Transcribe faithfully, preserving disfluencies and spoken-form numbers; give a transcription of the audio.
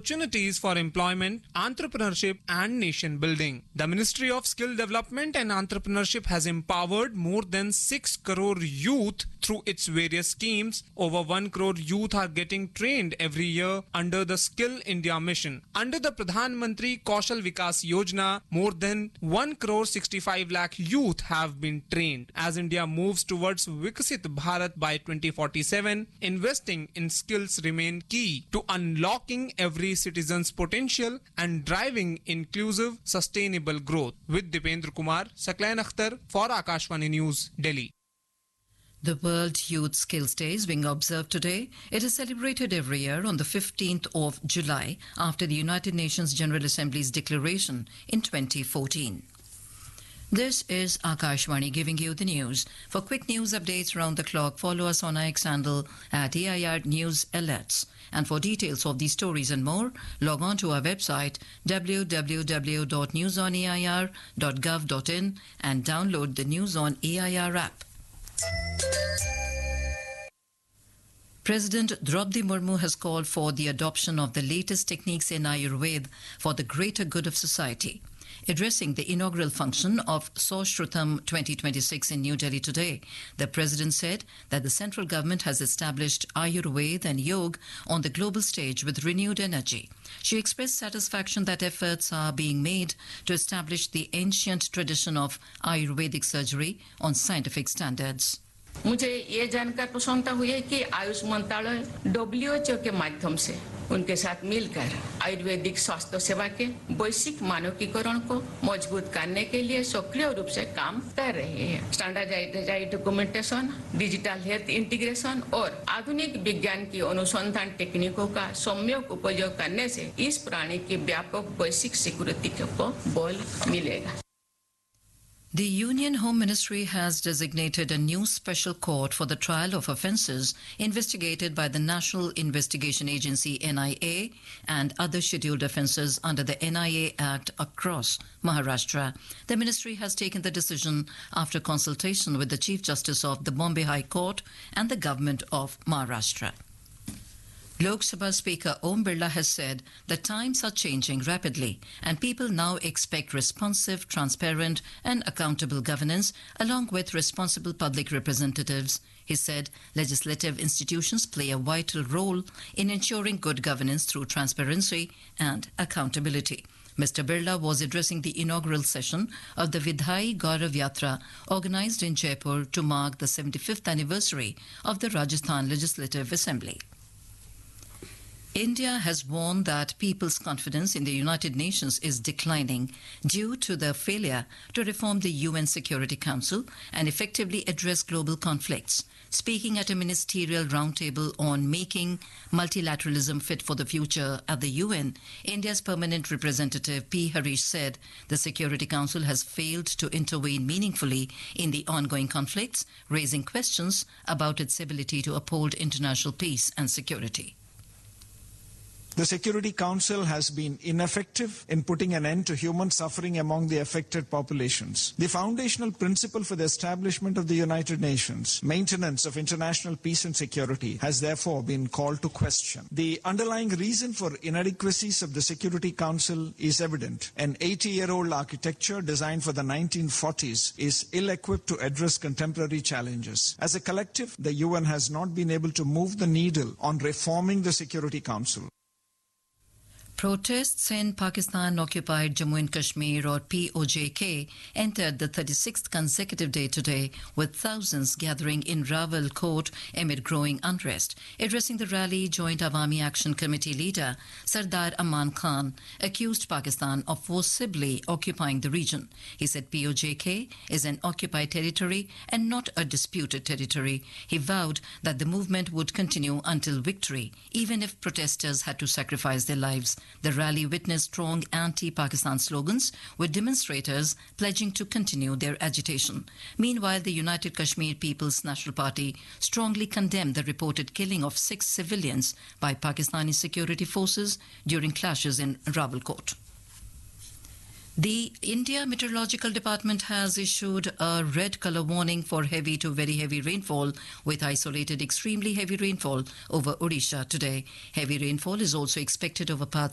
opportunities for employment, entrepreneurship, and nation building. The Ministry of Skill Development and Entrepreneurship has empowered more than six crore youth through its various schemes. Over one crore youth are getting trained every year under the Skill India mission. Under the Pradhan Mantri Kaushal Vikas Yojana, more than one crore sixty-five lakh youth have been trained. As India moves towards Viksit Bharat by twenty forty-seven, investing in skills remain key to unlocking every citizen's potential and driving inclusive, sustainable growth. With Dipendra Kumar, Saklain Akhtar for Akashvani News, Delhi. The World Youth Skills Day is being observed today. It is celebrated every year on the fifteenth of July after the United Nations General Assembly's declaration in twenty fourteen. This is Akashvani giving you the news. For quick news updates around the clock, follow us on our X handle at A I R News Alerts. And for details of these stories and more, log on to our website w w w dot news on a i r dot gov dot in and download the News on A I R app. President Draupadi Murmu has called for the adoption of the latest techniques in Ayurveda for the greater good of society. Addressing the inaugural function of Saushrutam twenty twenty-six in New Delhi today, the President said that the central government has established Ayurveda and Yoga on the global stage with renewed energy. She expressed satisfaction that efforts are being made to establish the ancient tradition of Ayurvedic surgery on scientific standards. मुझे ये जानकर प्रसन्नता हुई है कि आयुष मंत्रालय W H O के माध्यम से उनके साथ मिलकर आयुर्वेदिक स्वास्थ्य सेवा के वैश्विक मानकीकरण को मजबूत करने के लिए सक्रिय रूप से काम कर रहे हैं। Standardised documentation, digital health integration और आधुनिक विज्ञान की अनुसंधान टेक्निकों का सम्यक उपयोग करने से इस प्रणाली की व्यापक वैश्विक स्वीकृति को बल मिलेगा। The Union Home Ministry has designated a new special court for the trial of offences investigated by the National Investigation Agency N I A and other scheduled offences under the N I A Act across Maharashtra. The ministry has taken the decision after consultation with the Chief Justice of the Bombay High Court and the Government of Maharashtra. Lok Sabha Speaker Om Birla has said that times are changing rapidly and people now expect responsive, transparent and accountable governance along with responsible public representatives. He said legislative institutions play a vital role in ensuring good governance through transparency and accountability. Mister Birla was addressing the inaugural session of the Vidhai Gaurav Yatra organised in Jaipur to mark the seventy-fifth anniversary of the Rajasthan Legislative Assembly. India has warned that people's confidence in the United Nations is declining due to the failure to reform the U N Security Council and effectively address global conflicts. Speaking at a ministerial roundtable on making multilateralism fit for the future at the U N, India's permanent representative P. Harish said the Security Council has failed to intervene meaningfully in the ongoing conflicts, raising questions about its ability to uphold international peace and security. The Security Council has been ineffective in putting an end to human suffering among the affected populations. The foundational principle for the establishment of the United Nations, maintenance of international peace and security, has therefore been called to question. The underlying reason for inadequacies of the Security Council is evident. An eighty-year-old architecture designed for the nineteen forties is ill-equipped to address contemporary challenges. As a collective, the U N has not been able to move the needle on reforming the Security Council. Protests in Pakistan-occupied Jammu and Kashmir, or P O J K, entered the thirty-sixth consecutive day today, with thousands gathering in Rawal Court amid growing unrest. Addressing the rally, Joint Awami Action Committee leader Sardar Aman Khan accused Pakistan of forcibly occupying the region. He said P O J K is an occupied territory and not a disputed territory. He vowed that the movement would continue until victory, even if protesters had to sacrifice their lives. The rally witnessed strong anti-Pakistan slogans, with demonstrators pledging to continue their agitation. Meanwhile, the United Kashmir People's National Party strongly condemned the reported killing of six civilians by Pakistani security forces during clashes in Rawalkot. The India Meteorological Department has issued a red colour warning for heavy to very heavy rainfall, with isolated extremely heavy rainfall over Odisha today. Heavy rainfall is also expected over parts